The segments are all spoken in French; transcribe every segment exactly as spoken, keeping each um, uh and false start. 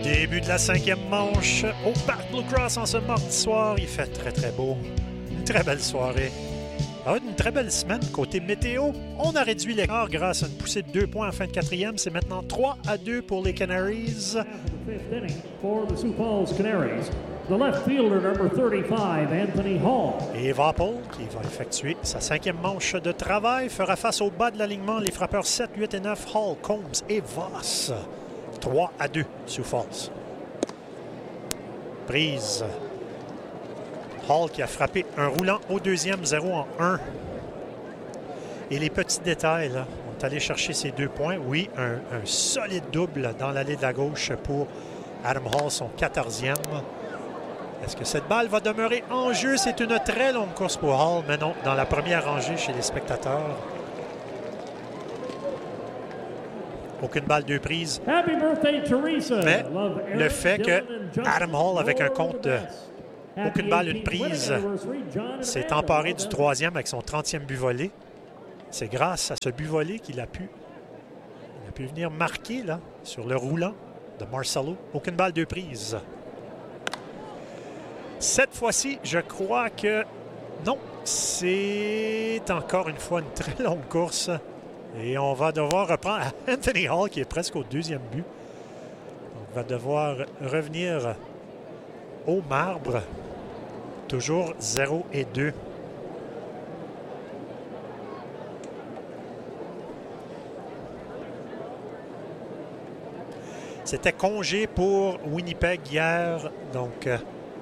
Début de la cinquième manche au Parc Blue Cross en ce mardi soir. Il fait très, très beau. Une très belle soirée. Ah, une très belle semaine côté météo. On a réduit l'écart grâce à une poussée de deux points en fin de quatrième. C'est maintenant trois à deux pour les Canaries. The left fielder, number thirty-five, Anthony Hall. Et Vaupel, qui va effectuer sa cinquième manche de travail, fera face au bas de l'alignement les frappeurs sept, huit et neuf, Hall, Combs et Voss. trois à deux, Sioux Falls. Prise. Hall qui a frappé un roulant au deuxième, zéro en un. Et les petits détails, là, on est allé chercher ces deux points. Oui, un, un solide double dans l'allée de la gauche pour Adam Hall, son quatorzième. Est-ce que cette balle va demeurer en jeu? C'est une très longue course pour Hall, mais non, dans la première rangée chez les spectateurs. Aucune balle deux prises. Happy birthday, Teresa. Mais Love Eric, le fait que Dylan and Justin Adam Hall, avec un compte de Happy aucune balle, une eighteenth prise, wedding anniversary, John and s'est Amanda. emparé du troisième avec son trentième but volé. C'est grâce à ce but volé qu'il a pu, il a pu venir marquer là, sur le roulant de Marcelo. Aucune balle deux prises. Cette fois-ci, je crois que non, c'est encore une fois une très longue course. Et on va devoir reprendre Anthony Hall qui est presque au deuxième but. On va devoir revenir au marbre. Toujours zéro et deux. C'était congé pour Winnipeg hier, donc euh,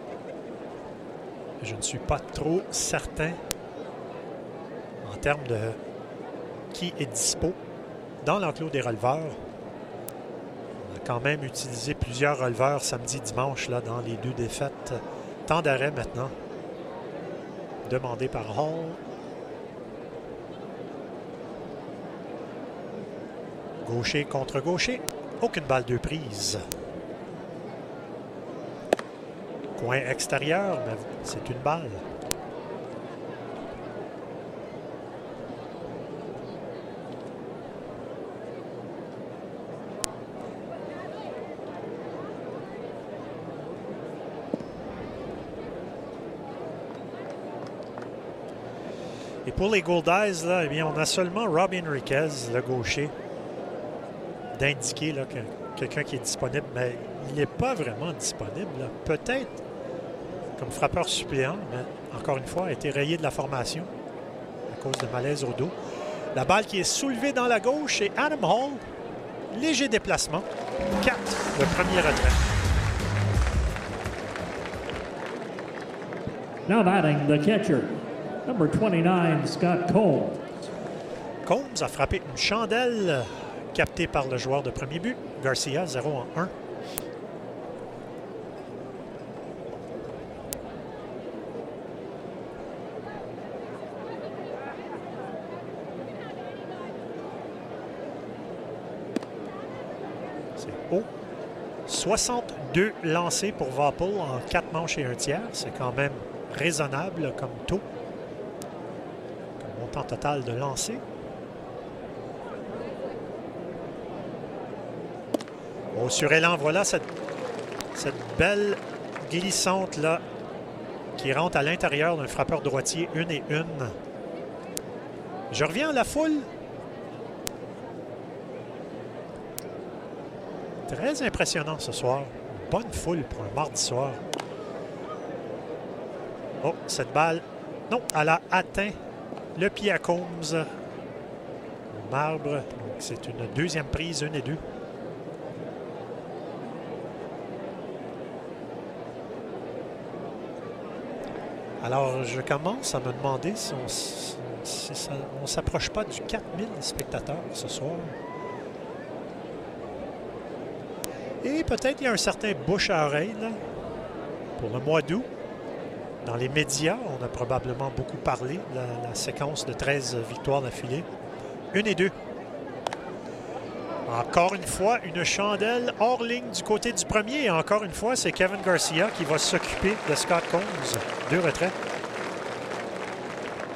je ne suis pas trop certain en termes de qui est dispo dans l'enclos des releveurs. On a quand même utilisé plusieurs releveurs samedi, dimanche là, dans les deux défaites. Temps d'arrêt maintenant, demandé par Hall. Gaucher contre gaucher. Aucune balle deux prises. Coin extérieur, mais c'est une balle. Et pour les Goldies, là, eh bien, on a seulement Rob Enriquez, le gaucher, d'indiquer là, que quelqu'un qui est disponible, mais il n'est pas vraiment disponible. Peut-être comme frappeur suppléant, mais encore une fois, a été rayé de la formation à cause de malaise au dos. La balle qui est soulevée dans la gauche et Adam Hall, léger déplacement, quatre, le premier retrait. Now batting the catcher, number twenty-nine, Scott Combs. Combs a frappé une chandelle captée par le joueur de premier but, Garcia, zéro en un. C'est haut. soixante-deux lancés pour Vaupel en quatre manches et un tiers. C'est quand même raisonnable comme taux. Comme montant total de lancés. Au surélan, voilà cette, cette belle glissante-là qui rentre à l'intérieur d'un frappeur droitier, une et une. Je reviens à la foule. Très impressionnant ce soir. Bonne foule pour un mardi soir. Oh, cette balle, non, elle a atteint le pied à Combs au marbre. Donc, c'est une deuxième prise, une et deux. Alors, je commence à me demander si on si ça, on s'approche pas du quatre mille spectateurs ce soir. Et peut-être il y a un certain bouche à oreille là, pour le mois d'août. Dans les médias, on a probablement beaucoup parlé de la, la séquence de treize victoires d'affilée. Une et deux. Encore une fois, une chandelle hors ligne du côté du premier. Et encore une fois, c'est Kevin Garcia qui va s'occuper de Scott Combs. Deux retraits.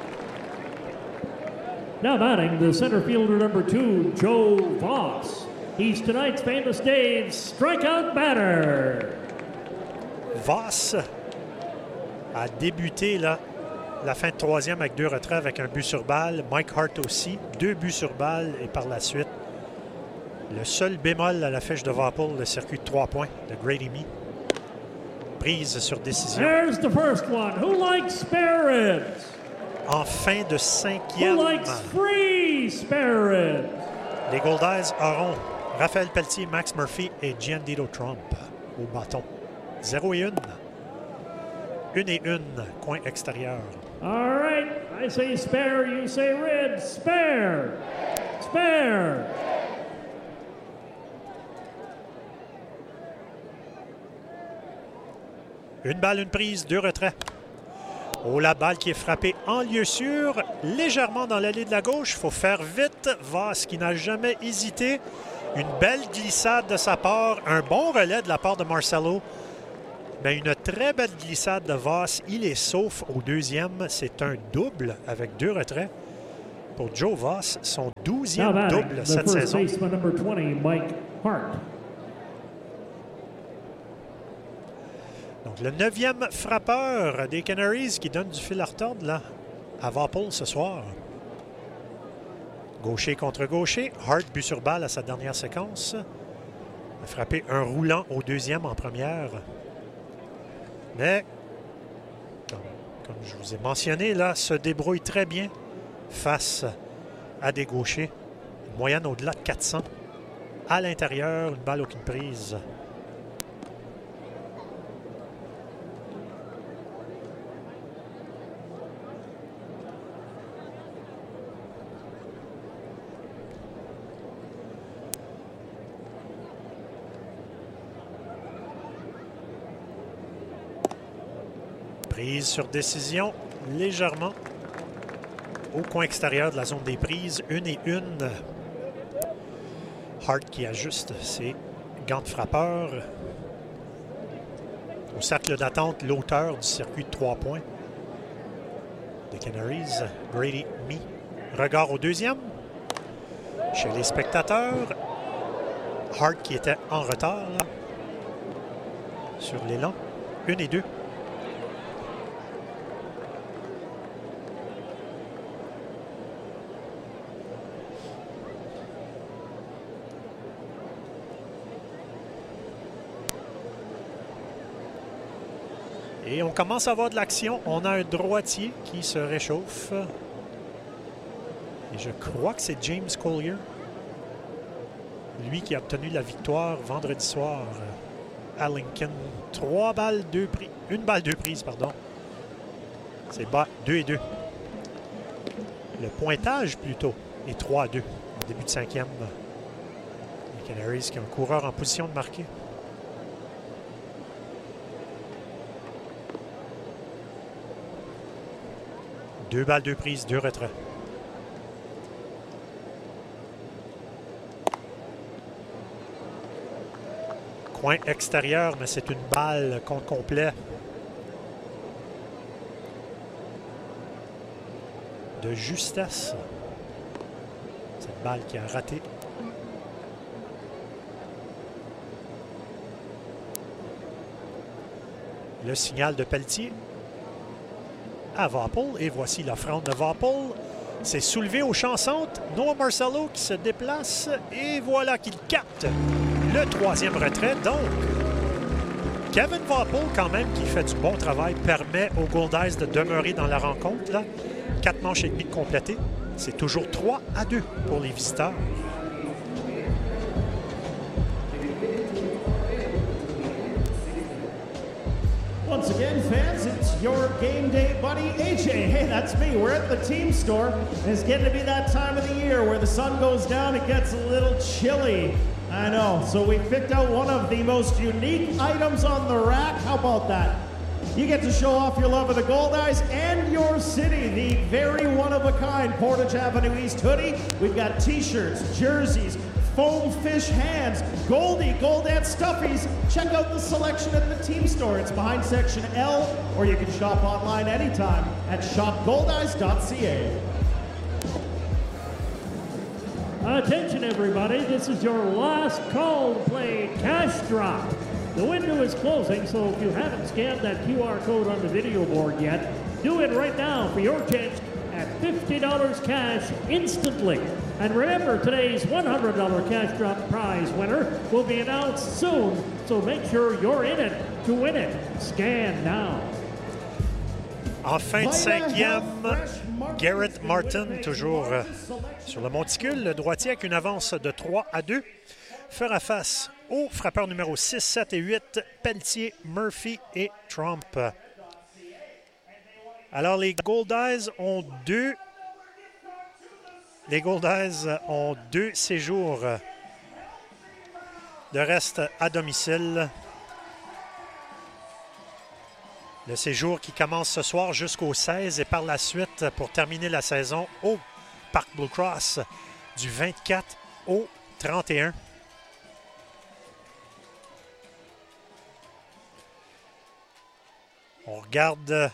Now batting the center fielder, number two, Joe Voss. He's tonight's famous Dave's strikeout batter. Voss a débuté là, la fin de troisième avec deux retraits avec un but sur balle. Mike Hart aussi, deux buts sur balle et par la suite, le seul bémol à la fiche de Vapple, le circuit de trois points de Grady Mee. Prise sur décision. There's the first one. Who likes spare ribs? En fin de cinquième. Who likes free spare ribs? Les Goldeyes auront Raphaël Pelletier, Max Murphy et Giandido Trump au bâton. zéro et une. Une et une, coin extérieur. All right. I say spare, you say ribs. Spare. Spare. Une balle, une prise, deux retraits. Oh, la balle qui est frappée en lieu sûr, légèrement dans l'allée de la gauche. Il faut faire vite. Voss qui n'a jamais hésité. Une belle glissade de sa part. Un bon relais de la part de Marcelo. Mais une très belle glissade de Voss. Il est sauf au deuxième. C'est un double avec deux retraits. Pour Joe Voss, son douzième double cette saison. Number twenty, Mike Hart. Donc, le neuvième frappeur des Canaries qui donne du fil à retordre là, à Vapple ce soir. Gaucher contre gaucher. Hart, but sur balle à sa dernière séquence. A frappé un roulant au deuxième en première. Mais, comme, comme je vous ai mentionné, là, se débrouille très bien face à des gauchers. Une moyenne au-delà de quatre cents. À l'intérieur, une balle aucune prise. Prise sur décision, légèrement au coin extérieur de la zone des prises. Une et une. Hart qui ajuste ses gants de frappeur. Au cercle d'attente, l'auteur du circuit de trois points des Canaries, Grady Mee. Regard au deuxième. Chez les spectateurs, Hart qui était en retard là, sur l'élan. Une et deux. Et on commence à avoir de l'action. On a un droitier qui se réchauffe. Et je crois que c'est James Collier. Lui qui a obtenu la victoire vendredi soir à Lincoln. Trois balles, deux prises. Une balle, deux prises, pardon. C'est bas, deux et deux. Le pointage, plutôt, est trois à deux. Au début de cinquième. Les Canaries qui ont un coureur en position de marquer. Deux balles, deux prises, deux retraits. Coin extérieur, mais c'est une balle compte complet. De justesse. Cette balle qui a raté. Le signal de Pelletier à Vapple. Et voici l'offrande de Vapple. C'est soulevé au champ centre. Noah Marcelo qui se déplace. Et voilà qu'il capte le troisième retrait. Donc, Kevin Vapple, quand même, qui fait du bon travail, permet aux Goldeyes de demeurer dans la rencontre. Là. Quatre manches et demie de complétées. C'est toujours trois à deux pour les visiteurs. Once again, fans, it's your game day buddy, A J. Hey, that's me. We're at the team store, and it's getting to be that time of the year where the sun goes down, it gets a little chilly. I know, so we picked out one of the most unique items on the rack. How about that? You get to show off your love of the Goldeyes and your city, the very one-of-a-kind Portage Avenue East hoodie. We've got t-shirts, jerseys, foam fish hands, Goldie, Goldette stuffies. Check out the selection at the team store. It's behind section L, or you can shop online anytime at shop goldeyes dot c a. Attention everybody, this is your last call to play cash drop. The window is closing, so if you haven't scanned that Q R code on the video board yet, do it right now for your chance at fifty dollars cash instantly. And remember, today's one hundred dollar cash drop prize winner will be announced soon, so make sure you're in it to win it. Scan now. En fin de cinquième, Garrett Martin, toujours euh, sur le monticule, le droitier avec une avance de trois à deux, fera face aux frappeurs numéro six, sept et huit, Pelletier, Murphy et Trump. Alors, les Goldeyes ont deux... Les Goldeyes ont deux séjours de reste à domicile. Le séjour qui commence ce soir jusqu'au seize et par la suite pour terminer la saison au Parc Blue Cross du vingt-quatre au trente et un. On regarde.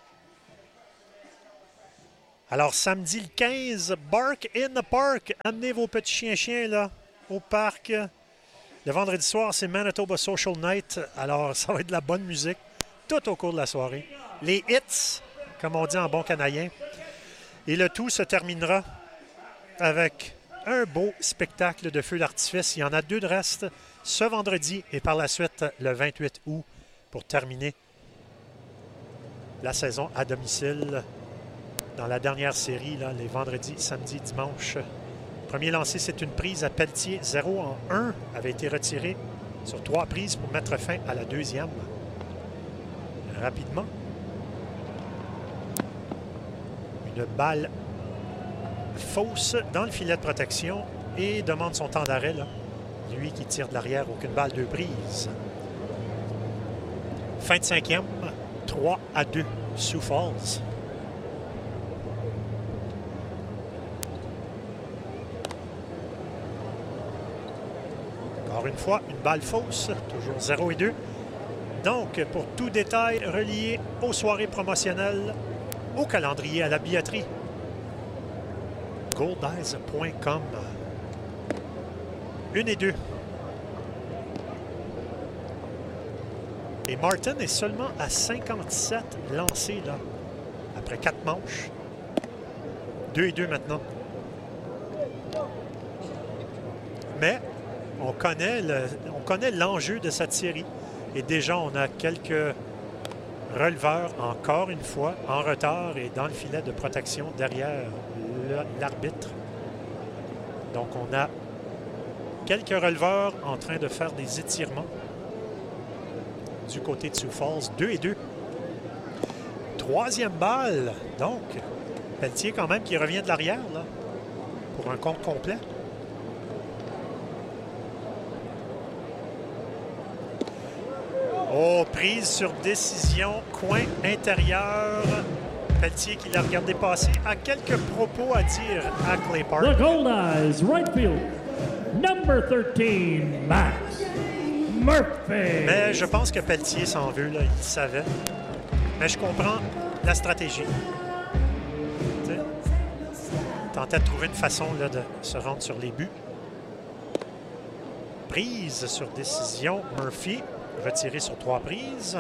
Alors, samedi le quinze, Bark in the Park. Amenez vos petits chiens-chiens là au parc. Le vendredi soir, c'est Manitoba Social Night. Alors, ça va être de la bonne musique tout au cours de la soirée. Les hits, comme on dit en bon canadien. Et le tout se terminera avec un beau spectacle de feux d'artifice. Il y en a deux de reste ce vendredi et par la suite le vingt-huit août pour terminer la saison à domicile. Dans la dernière série, là, les vendredis, samedi, dimanche. Premier lancé, c'est une prise à Pelletier. zéro en un avait été retiré sur trois prises pour mettre fin à la deuxième. Rapidement. Une balle fausse dans le filet de protection et demande son temps d'arrêt. Là. Lui qui tire de l'arrière, aucune balle, deux prises. Fin de cinquième, trois à deux, Sioux Falls. Encore une fois, une balle fausse, toujours zéro et deux. Donc, pour tout détail relié aux soirées promotionnelles, au calendrier, à la billetterie, goldeyes point com. Une et deux. Et Martin est seulement à cinquante-sept lancés, là, après quatre manches. deux et deux maintenant. Mais on connaît le, on connaît l'enjeu de cette série. Et déjà, on a quelques releveurs, encore une fois, en retard et dans le filet de protection derrière l'arbitre. Donc, on a quelques releveurs en train de faire des étirements du côté de Sioux Falls. deux et deux. Troisième balle. Donc, Pelletier quand même qui revient de l'arrière, là, pour un compte complet. Oh, prise sur décision, coin intérieur. Pelletier qui l'a regardé passer a quelques propos à dire à Clay Park. The Goldeyes, right field, number thirteen, Max Murphy. Mais je pense que Pelletier s'en veut, là, il le savait. Mais je comprends la stratégie. T'sais, tentait de trouver une façon là, de se rendre sur les buts. Prise sur décision, Murphy. Retiré sur trois prises.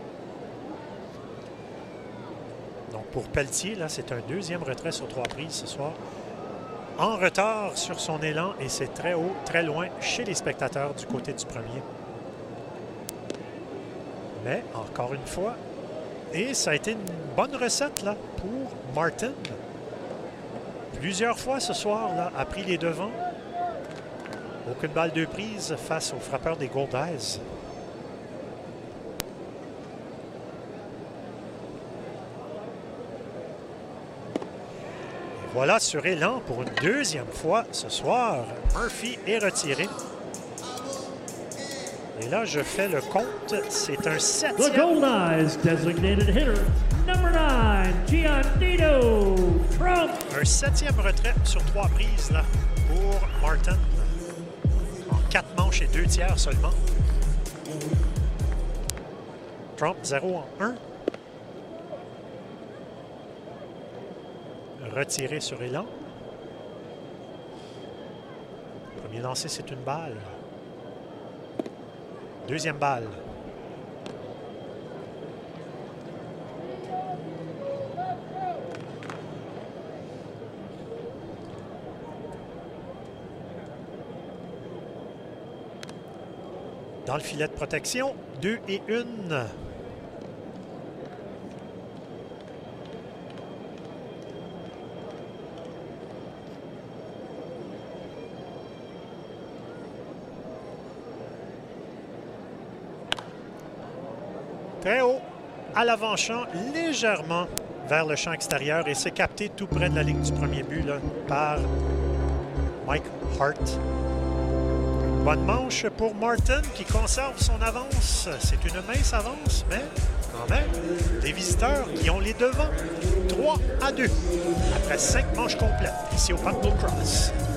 Donc pour Pelletier, là, c'est un deuxième retrait sur trois prises ce soir. En retard sur son élan et c'est très haut, très loin chez les spectateurs du côté du premier. Mais encore une fois, et ça a été une bonne recette là pour Martin. Plusieurs fois ce soir, là, a pris les devants. Aucune balle de prise face aux frappeurs des Goldeyes. Voilà sur élan pour une deuxième fois ce soir. Murphy est retiré. Et là, je fais le compte. C'est un septième. The Goldeyes designated hitter, number nine, Giannino Trump. Un septième retrait sur trois prises là, pour Martin. En quatre manches et deux tiers seulement. Trump zéro en un. Retiré sur élan. Premier lancé, c'est une balle. Deuxième balle. Dans le filet de protection, deux et une. Très haut, à l'avant-champ, légèrement vers le champ extérieur et c'est capté tout près de la ligne du premier but là, par Mike Hart. Bonne manche pour Martin qui conserve son avance. C'est une mince avance, mais quand même, les visiteurs qui ont les devants. trois à deux après cinq manches complètes ici au Parc Bullcross.